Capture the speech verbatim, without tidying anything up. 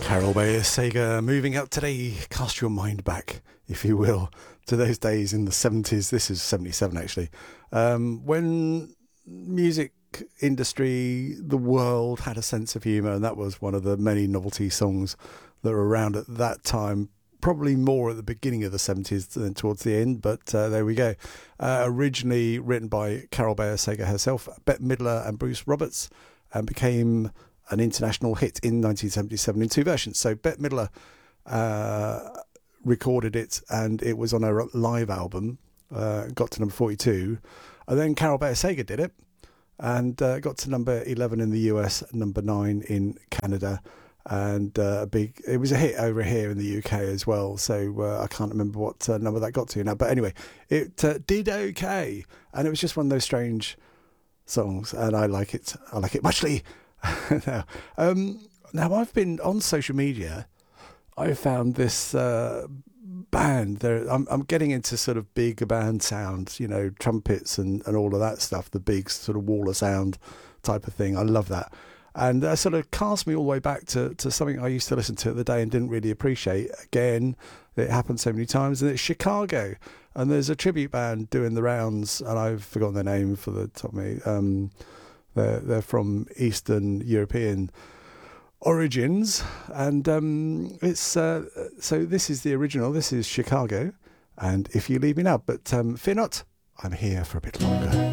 Carol Bayer Sager moving out today. Cast your mind back, if you will, to those days in the seventies. This is seventy-seven actually, um, when music industry, the world had a sense of humour, and that was one of the many novelty songs that were around at that time. Probably more at the beginning of the seventies than towards the end, but uh, there we go. Uh, originally written by Carol Bayer Sager herself, Bette Midler and Bruce Roberts, and became an international hit in nineteen seventy-seven in two versions. So Bette Midler uh, recorded it, and it was on her live album, uh, got to number forty-two. And then Carol Bayer Sager did it, and uh, got to number eleven in the U S, number nine in Canada. And uh, a big, it was a hit over here in the U K as well. So uh, I can't remember what uh, number that got to now. But anyway, it uh, did okay. And it was just one of those strange songs. And I like it. I like it muchly. now, um, now, I've been on social media. I found this uh, band. There, I'm, I'm getting into sort of big band sounds, you know, trumpets and, and all of that stuff, the big sort of wall of sound type of thing. I love that. And that sort of cast me all the way back to, to something I used to listen to at the day and didn't really appreciate. Again, it happened so many times, and it's Chicago. And there's a tribute band doing the rounds, and I've forgotten their name for the top of me. Um, they're, they're from Eastern European origins. And um, it's uh, so this is the original. This is Chicago. And If You Leave Me Now. But um, fear not, I'm here for a bit longer.